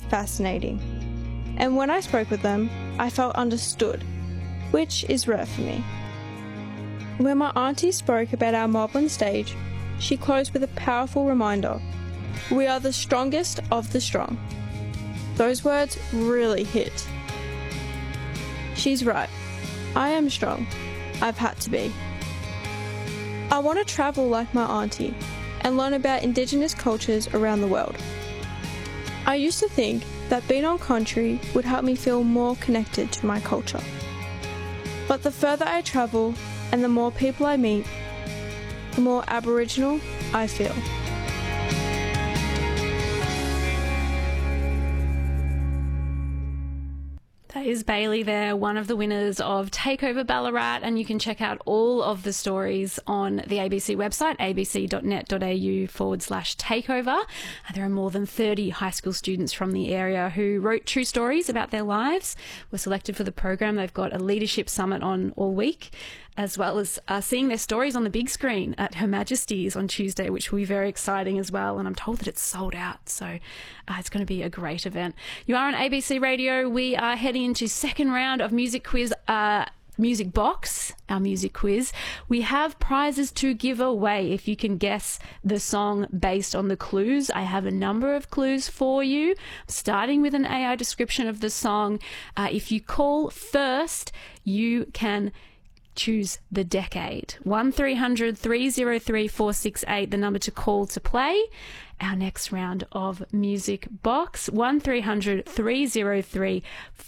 fascinating. And when I spoke with them, I felt understood, which is rare for me. When my auntie spoke about our mob on stage, she closed with a powerful reminder: we are the strongest of the strong. Those words really hit. She's right. I am strong. I've had to be. I want to travel like my auntie and learn about Indigenous cultures around the world. I used to think that being on country would help me feel more connected to my culture. But the further I travel and the more people I meet, the more Aboriginal I feel. That is Bailey there, one of the winners of Takeover Ballarat, and you can check out all of the stories on the ABC website, abc.net.au/takeover. There are more than 30 high school students from the area who wrote true stories about their lives, were selected for the program. They've got a leadership summit on all week, as well as seeing their stories on the big screen at Her Majesty's on Tuesday, which will be very exciting as well. And I'm told that it's sold out, so it's going to be a great event. You are on ABC Radio. We are heading into second round of Music Quiz, Music Box, our music quiz. We have prizes to give away if you can guess the song based on the clues. I have a number of clues for you, starting with an AI description of the song. If you call first, you can choose the decade. 1300 303 468, the number to call to play our next round of Music Box. 1300 303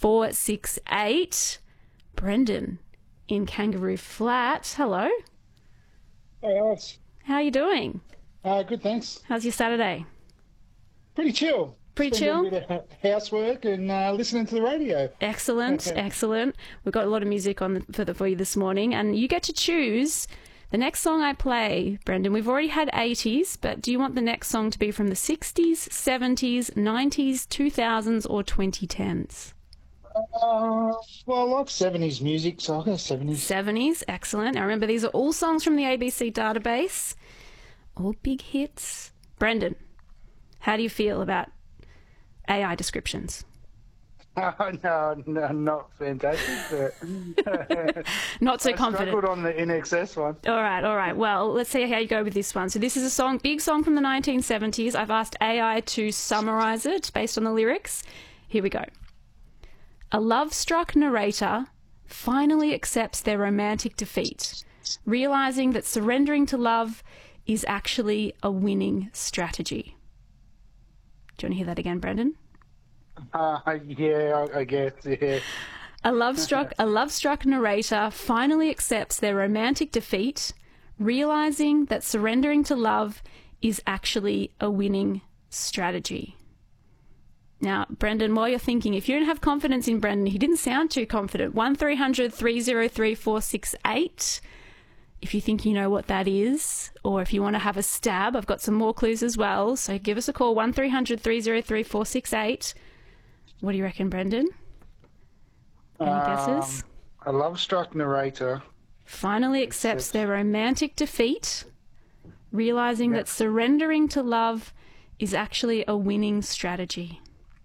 468. Brendan in Kangaroo Flat. Hello. Hey, Alex. How are you doing? Good, thanks. How's your Saturday? Pretty chill. Pretty chill? Doing a bit of housework and listening to the radio. Excellent, excellent. We've got a lot of music on for you this morning, and you get to choose the next song I play, Brendan. We've already had 80s, but do you want the next song to be from the 60s, 70s, 90s, 2000s, or 2010s? Well, I like 70s music, so I'll go 70s. 70s, excellent. Now remember, these are all songs from the ABC database, all big hits. Brendan, how do you feel about AI descriptions? No, not fantastic. But not so I confident. struggled on the INXS one. All right. Well, let's see how you go with this one. So this is a song, big song from the 1970s. I've asked AI to summarise it based on the lyrics. Here we go. A love-struck narrator finally accepts their romantic defeat, realising that surrendering to love is actually a winning strategy. Do you want to hear that again, Brendan? Yeah, I guess, yeah. A love-struck narrator finally accepts their romantic defeat, realising that surrendering to love is actually a winning strategy. Now, Brendan, while you're thinking, if you don't have confidence in Brendan, he didn't sound too confident. 1300 303 468. If you think you know what that is, or if you want to have a stab, I've got some more clues as well. So give us a call, 1300 303 468. What do you reckon, Brendan? Any guesses? A love-struck narrator finally accepts their romantic defeat, realising that surrendering to love is actually a winning strategy.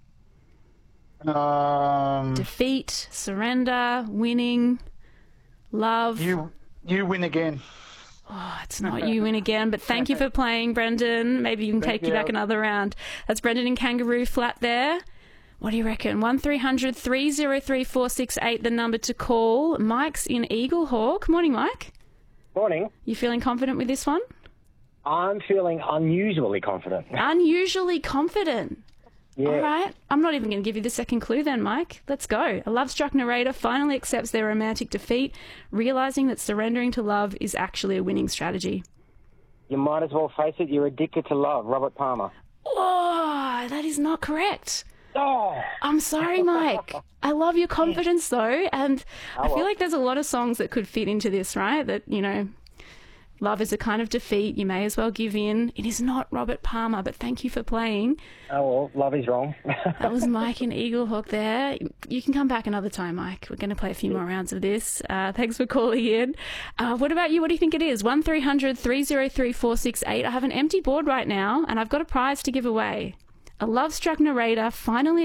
Defeat, surrender, winning, love. You win again. Oh, it's not you win again, but thank you for playing, Brendan. Maybe you can take you back another round. That's Brendan in Kangaroo Flat there. What do you reckon? 1300 303 468, the number to call. Mike's in Eaglehawk. Morning, Mike. Morning. You feeling confident with this one? I'm feeling unusually confident. Unusually confident? Yeah. All right. I'm not even going to give you the second clue then, Mike. Let's go. A love-struck narrator finally accepts their romantic defeat, realising that surrendering to love is actually a winning strategy. You might as well face it, you're addicted to love. Robert Palmer. Oh, that is not correct. Oh. I'm sorry, Mike. I love your confidence, though, and I feel like there's a lot of songs that could fit into this, right? That, you know, love is a kind of defeat. You may as well give in. It is not Robert Palmer, but thank you for playing. Oh, well, love is wrong. That was Mike in Eaglehawk there. You can come back another time, Mike. We're going to play a few more rounds of this. Thanks for calling in. What about you? What do you think it is? 1300 303 468. I have an empty board right now, and I've got a prize to give away. A love-struck narrator finally